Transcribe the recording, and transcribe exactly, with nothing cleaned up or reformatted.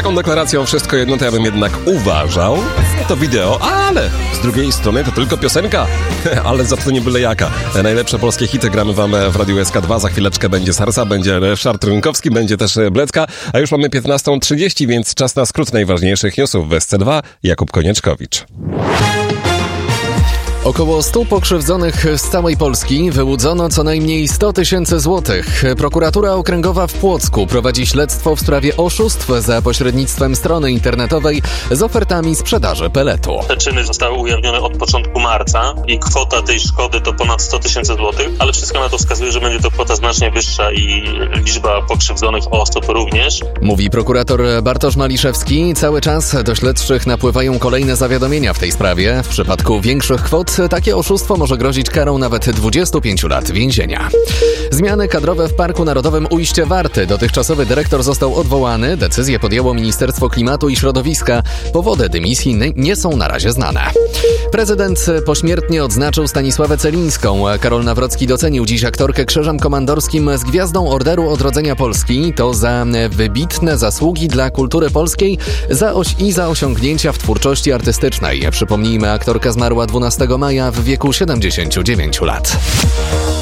taką deklaracją wszystko jedno, to ja bym jednak uważał. To wideo, ale z drugiej strony to tylko piosenka, ale za to nie byle jaka. Najlepsze polskie hity gramy wam w Radiu S K dwa, za chwileczkę będzie Sarsa, będzie Ryszard Rynkowski, będzie też Blecka, a już mamy piętnasta trzydzieści, więc czas na skrót najważniejszych newsów w S C dwa. Jakub Konieczkowicz. Około stu pokrzywdzonych z całej Polski wyłudzono co najmniej sto tysięcy złotych. Prokuratura Okręgowa w Płocku prowadzi śledztwo w sprawie oszustw za pośrednictwem strony internetowej z ofertami sprzedaży peletu. Te czyny zostały ujawnione od początku marca i kwota tej szkody to ponad sto tysięcy złotych, ale wszystko na to wskazuje, że będzie to kwota znacznie wyższa i liczba pokrzywdzonych osób również. Mówi prokurator Bartosz Maliszewski. Cały czas do śledczych napływają kolejne zawiadomienia w tej sprawie. W przypadku większych kwot takie oszustwo może grozić karą nawet dwudziestu pięciu lat więzienia. Zmiany kadrowe w Parku Narodowym Ujście Warty. Dotychczasowy dyrektor został odwołany. Decyzję podjęło Ministerstwo Klimatu i Środowiska. Powody dymisji nie są na razie znane. Prezydent pośmiertnie odznaczył Stanisławę Celińską. Karol Nawrocki docenił dziś aktorkę Krzyżem Komandorskim z Gwiazdą Orderu Odrodzenia Polski. To za wybitne zasługi dla kultury polskiej za oś i za osiągnięcia w twórczości artystycznej. Przypomnijmy, aktorka zmarła dwunastego maja w wieku siedemdziesięciu dziewięciu lat.